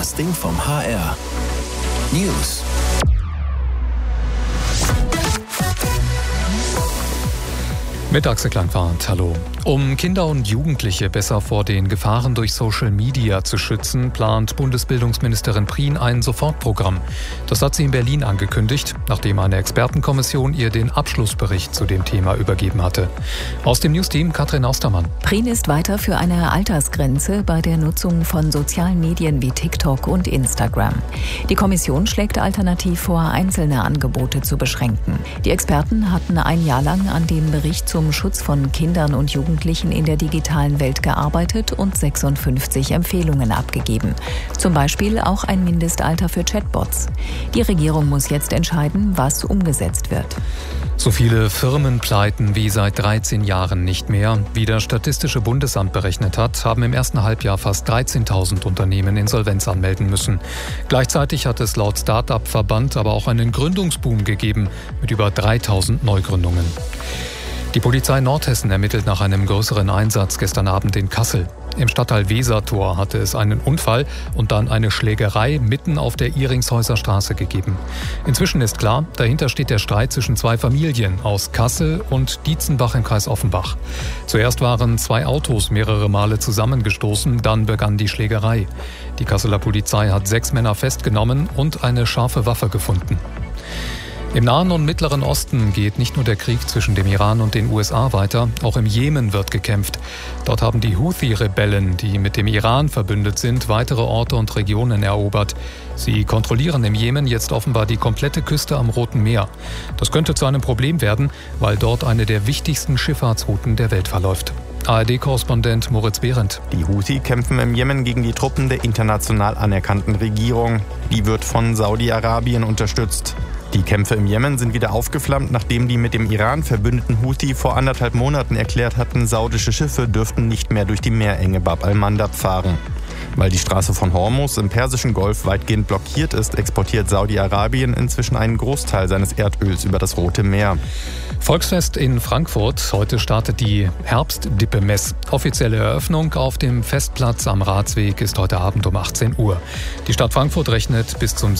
Das Ding vom HR. News. Mit Axel Klangfahrt, hallo. Um Kinder und Jugendliche besser vor den Gefahren durch Social Media zu schützen, plant Bundesbildungsministerin Prien ein Sofortprogramm. Das hat sie in Berlin angekündigt, nachdem eine Expertenkommission ihr den Abschlussbericht zu dem Thema übergeben hatte. Aus dem Newsteam Katrin Austermann. Prien ist weiter für eine Altersgrenze bei der Nutzung von sozialen Medien wie TikTok und Instagram. Die Kommission schlägt alternativ vor, einzelne Angebote zu beschränken. Die Experten hatten ein Jahr lang an dem Bericht zum Schutz von Kindern und Jugendlichen in der digitalen Welt gearbeitet und 56 Empfehlungen abgegeben. Zum Beispiel auch ein Mindestalter für Chatbots. Die Regierung muss jetzt entscheiden, was umgesetzt wird. So viele Firmenpleiten wie seit 13 Jahren nicht mehr. Wie das Statistische Bundesamt berechnet hat, haben im ersten Halbjahr fast 13.000 Unternehmen Insolvenz anmelden müssen. Gleichzeitig hat es laut Start-up-Verband aber auch einen Gründungsboom gegeben mit über 3.000 Neugründungen. Die Polizei Nordhessen ermittelt nach einem größeren Einsatz gestern Abend in Kassel. Im Stadtteil Wesertor hatte es einen Unfall und dann eine Schlägerei mitten auf der Iringshäuser Straße gegeben. Inzwischen ist klar, dahinter steht der Streit zwischen zwei Familien aus Kassel und Dietzenbach im Kreis Offenbach. Zuerst waren zwei Autos mehrere Male zusammengestoßen, dann begann die Schlägerei. Die Kasseler Polizei hat 6 Männer festgenommen und eine scharfe Waffe gefunden. Im Nahen und Mittleren Osten geht nicht nur der Krieg zwischen dem Iran und den USA weiter, auch im Jemen wird gekämpft. Dort haben die Houthi-Rebellen, die mit dem Iran verbündet sind, weitere Orte und Regionen erobert. Sie kontrollieren im Jemen jetzt offenbar die komplette Küste am Roten Meer. Das könnte zu einem Problem werden, weil dort eine der wichtigsten Schifffahrtsrouten der Welt verläuft. ARD-Korrespondent Moritz Behrendt. Die Houthi kämpfen im Jemen gegen die Truppen der international anerkannten Regierung. Die wird von Saudi-Arabien unterstützt. Die Kämpfe im Jemen sind wieder aufgeflammt, nachdem die mit dem Iran verbündeten Houthi vor 1,5 Monaten erklärt hatten, saudische Schiffe dürften nicht mehr durch die Meerenge Bab al-Mandab fahren. Weil die Straße von Hormuz im Persischen Golf weitgehend blockiert ist, exportiert Saudi-Arabien inzwischen einen Großteil seines Erdöls über das Rote Meer. Volksfest in Frankfurt. Heute startet die Herbstdippemess. Offizielle Eröffnung auf dem Festplatz am Ratsweg ist heute Abend um 18 Uhr. Die Stadt Frankfurt rechnet bis zum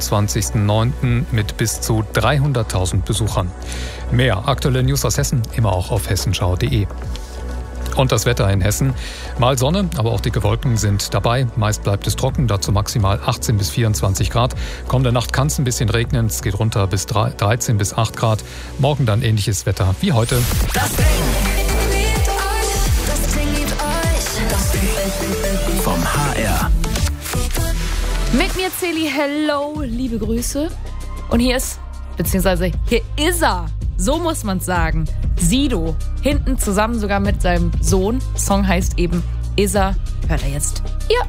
27.09. mit bis zu 300.000 Besuchern. Mehr aktuelle News aus Hessen immer auch auf hessenschau.de. Und das Wetter in Hessen. Mal Sonne, aber auch dicke Wolken sind dabei. Meist bleibt es trocken, dazu maximal 18 bis 24 Grad. Kommende Nacht kann es ein bisschen regnen, es geht runter bis 13 bis 8 Grad. Morgen dann ähnliches Wetter wie heute. Das Ding vom HR. Mit mir Celi, hello, liebe Grüße. Und hier ist er. So muss man es sagen. Sido, hinten zusammen sogar mit seinem Sohn. Song heißt eben Is er. Hört er jetzt hier.